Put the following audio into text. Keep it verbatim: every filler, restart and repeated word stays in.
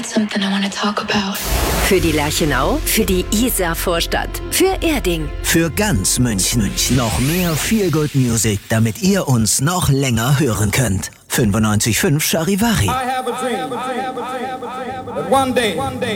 got something I want to talk about. Für die Lerchenau, für die Isar-Vorstadt, für Erding. Für ganz München. Noch mehr Feel Good Music, damit ihr uns noch länger hören könnt. fünfundneunzig Komma fünf Charivari. I have a dream. I have a dream. That one day